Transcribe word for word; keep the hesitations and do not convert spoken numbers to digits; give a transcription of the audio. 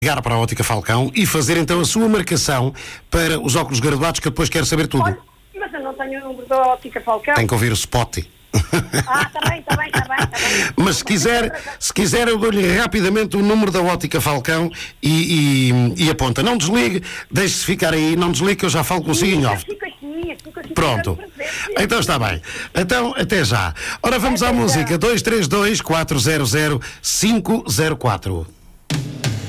Ligar para a Ótica Falcão e fazer então a sua marcação para os óculos graduados, que depois quer saber tudo. Olha, mas eu não tenho o número da Ótica Falcão. Tem que ouvir o spot. Ah, está bem, está bem, está bem, está bem. Mas se quiser, se quiser eu dou-lhe rapidamente o número da Ótica Falcão e, e, e aponta. Não desligue, deixe-se ficar aí, não desligue que eu já falo consigo em off. Fico aqui, fico aqui. Pronto. Então está bem. Então, até já. Ora, vamos à música dois três dois, quatro zero zero, cinco zero quatro.